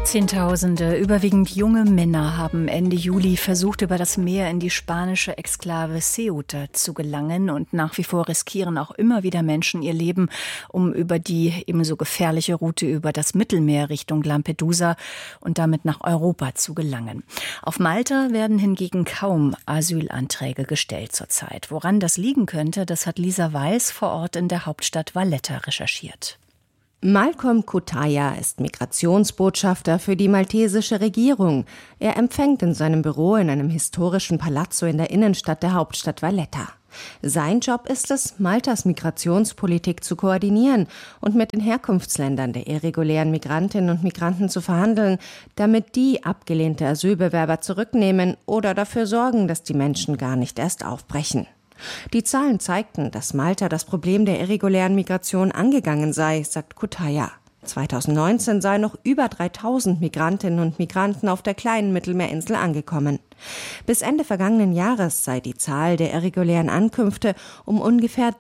Zehntausende, überwiegend junge Männer, haben Ende Juli versucht, über das Meer in die spanische Exklave Ceuta zu gelangen. Und nach wie vor riskieren auch immer wieder Menschen ihr Leben, um über die ebenso gefährliche Route über das Mittelmeer Richtung Lampedusa und damit nach Europa zu gelangen. Auf Malta werden hingegen kaum Asylanträge gestellt zurzeit. Woran das liegen könnte, das hat Lisa Weiß vor Ort in der Hauptstadt Valletta recherchiert. Malcolm Cutaia ist Migrationsbotschafter für die maltesische Regierung. Er empfängt in seinem Büro in einem historischen Palazzo in der Innenstadt der Hauptstadt Valletta. Sein Job ist es, Maltas Migrationspolitik zu koordinieren und mit den Herkunftsländern der irregulären Migrantinnen und Migranten zu verhandeln, damit die abgelehnte Asylbewerber zurücknehmen oder dafür sorgen, dass die Menschen gar nicht erst aufbrechen. Die Zahlen zeigten, dass Malta das Problem der irregulären Migration angegangen sei, sagt Cutaia. 2019 seien noch über 3000 Migrantinnen und Migranten auf der kleinen Mittelmeerinsel angekommen. Bis Ende vergangenen Jahres sei die Zahl der irregulären Ankünfte um ungefähr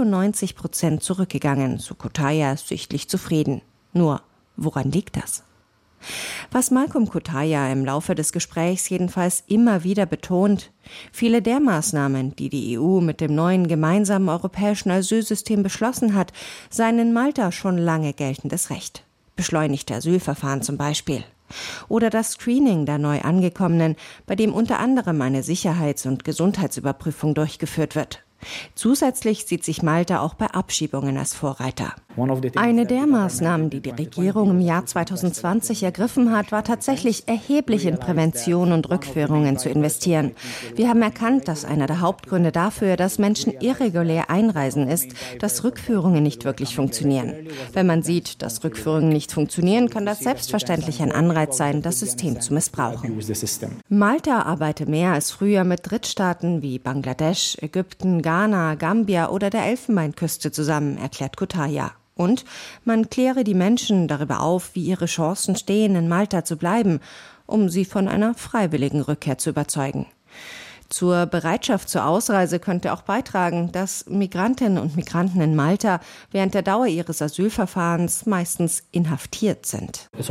93% zurückgegangen, so Cutaia sichtlich zufrieden. Nur, woran liegt das? Was Malcolm Cutaia im Laufe des Gesprächs jedenfalls immer wieder betont: Viele der Maßnahmen, die die EU mit dem neuen gemeinsamen europäischen Asylsystem beschlossen hat, seien in Malta schon lange geltendes Recht. Beschleunigte Asylverfahren zum Beispiel. Oder das Screening der neu Angekommenen, bei dem unter anderem eine Sicherheits- und Gesundheitsüberprüfung durchgeführt wird. Zusätzlich sieht sich Malta auch bei Abschiebungen als Vorreiter. Eine der Maßnahmen, die die Regierung im Jahr 2020 ergriffen hat, war tatsächlich erheblich in Prävention und Rückführungen zu investieren. Wir haben erkannt, dass einer der Hauptgründe dafür, dass Menschen irregulär einreisen, ist, dass Rückführungen nicht wirklich funktionieren. Wenn man sieht, dass Rückführungen nicht funktionieren, kann das selbstverständlich ein Anreiz sein, das System zu missbrauchen. Malta arbeite mehr als früher mit Drittstaaten wie Bangladesch, Ägypten, Ghana, Gambia oder der Elfenbeinküste zusammen, erklärt Cutaia. Und man kläre die Menschen darüber auf, wie ihre Chancen stehen, in Malta zu bleiben, um sie von einer freiwilligen Rückkehr zu überzeugen. Zur Bereitschaft zur Ausreise könnte auch beitragen, dass Migrantinnen und Migranten in Malta während der Dauer ihres Asylverfahrens meistens inhaftiert sind. Es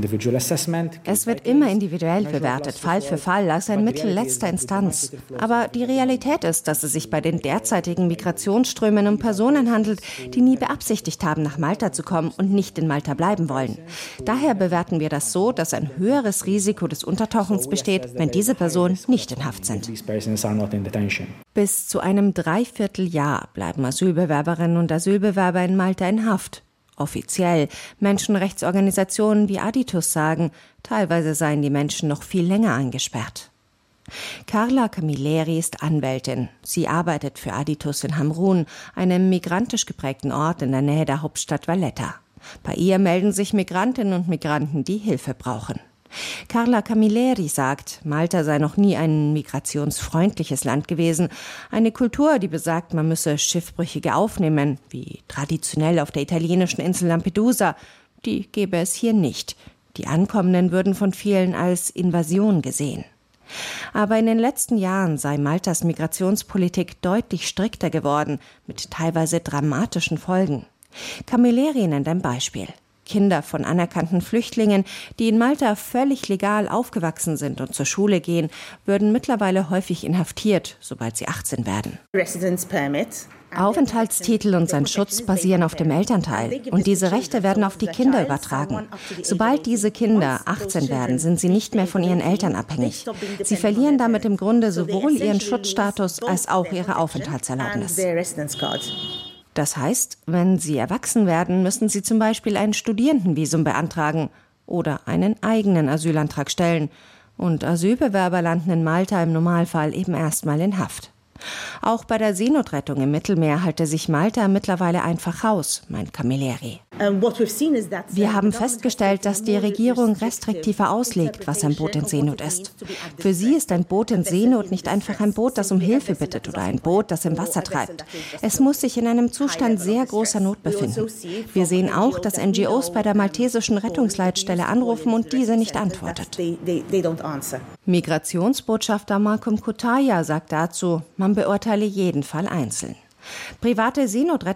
wird immer individuell bewertet, Fall für Fall, als ein Mittel letzter Instanz. Aber die Realität ist, dass es sich bei den derzeitigen Migrationsströmen um Personen handelt, die nie beabsichtigt haben, nach Malta zu kommen und nicht in Malta bleiben wollen. Daher bewerten wir das so, dass ein höheres Risiko des Untertauchens besteht, wenn diese Personen nicht in Haft sind. Bis zu einem Dreivierteljahr bleiben Asylbewerberinnen und Asylbewerber in Malta in Haft. Offiziell. Menschenrechtsorganisationen wie Aditus sagen, teilweise seien die Menschen noch viel länger eingesperrt. Carla Camilleri ist Anwältin. Sie arbeitet für Aditus in Hamrun, einem migrantisch geprägten Ort in der Nähe der Hauptstadt Valletta. Bei ihr melden sich Migrantinnen und Migranten, die Hilfe brauchen. Carla Camilleri sagt, Malta sei noch nie ein migrationsfreundliches Land gewesen. Eine Kultur, die besagt, man müsse Schiffbrüchige aufnehmen, wie traditionell auf der italienischen Insel Lampedusa, die gäbe es hier nicht. Die Ankommenden würden von vielen als Invasion gesehen. Aber in den letzten Jahren sei Maltas Migrationspolitik deutlich strikter geworden, mit teilweise dramatischen Folgen. Camilleri nennt ein Beispiel. Kinder von anerkannten Flüchtlingen, die in Malta völlig legal aufgewachsen sind und zur Schule gehen, würden mittlerweile häufig inhaftiert, sobald sie 18 werden. Aufenthaltstitel und sein Schutz basieren auf dem Elternteil und diese Rechte werden auf die Kinder übertragen. Sobald diese Kinder 18 werden, sind sie nicht mehr von ihren Eltern abhängig. Sie verlieren damit im Grunde sowohl ihren Schutzstatus als auch ihre Aufenthaltserlaubnis. Das heißt, wenn sie erwachsen werden, müssen sie zum Beispiel ein Studierendenvisum beantragen oder einen eigenen Asylantrag stellen. Und Asylbewerber landen in Malta im Normalfall eben erstmal in Haft. Auch bei der Seenotrettung im Mittelmeer halte sich Malta mittlerweile einfach raus, meint Camilleri. Wir haben festgestellt, dass die Regierung restriktiver auslegt, was ein Boot in Seenot ist. Für sie ist ein Boot in Seenot nicht einfach ein Boot, das um Hilfe bittet oder ein Boot, das im Wasser treibt. Es muss sich in einem Zustand sehr großer Not befinden. Wir sehen auch, dass NGOs bei der maltesischen Rettungsleitstelle anrufen und diese nicht antwortet. Migrationsbotschafter Malcolm Cutaia sagt dazu, man beurteile jeden Fall einzeln. Private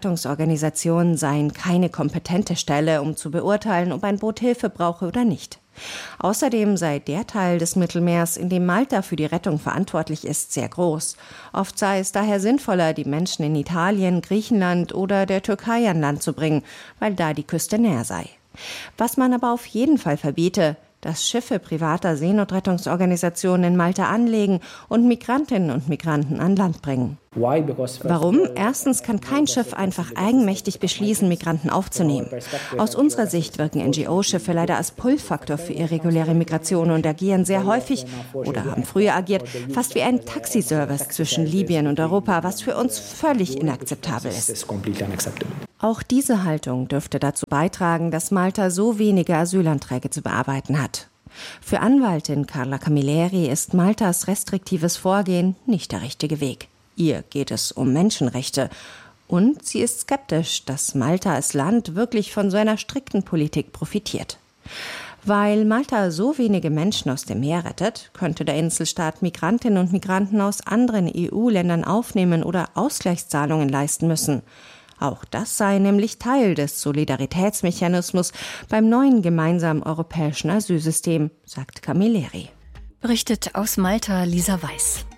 Seenotrettungsorganisationen seien keine kompetente Stelle, um zu beurteilen, ob ein Boot Hilfe brauche oder nicht. Außerdem sei der Teil des Mittelmeers, in dem Malta für die Rettung verantwortlich ist, sehr groß. Oft sei es daher sinnvoller, die Menschen in Italien, Griechenland oder der Türkei an Land zu bringen, weil da die Küste näher sei. Was man aber auf jeden Fall verbiete, dass Schiffe privater Seenotrettungsorganisationen in Malta anlegen und Migrantinnen und Migranten an Land bringen. Warum? Erstens kann kein Schiff einfach eigenmächtig beschließen, Migranten aufzunehmen. Aus unserer Sicht wirken NGO-Schiffe leider als Pull-Faktor für irreguläre Migration und agieren sehr häufig oder haben früher agiert, fast wie ein Taxiservice zwischen Libyen und Europa, was für uns völlig inakzeptabel ist. Auch diese Haltung dürfte dazu beitragen, dass Malta so wenige Asylanträge zu bearbeiten hat. Für Anwältin Carla Camilleri ist Maltas restriktives Vorgehen nicht der richtige Weg. Ihr geht es um Menschenrechte. Und sie ist skeptisch, dass Malta als Land wirklich von so einer strikten Politik profitiert. Weil Malta so wenige Menschen aus dem Meer rettet, könnte der Inselstaat Migrantinnen und Migranten aus anderen EU-Ländern aufnehmen oder Ausgleichszahlungen leisten müssen. Auch das sei nämlich Teil des Solidaritätsmechanismus beim neuen gemeinsamen europäischen Asylsystem, sagt Camilleri. Berichtet aus Malta Lisa Weiß.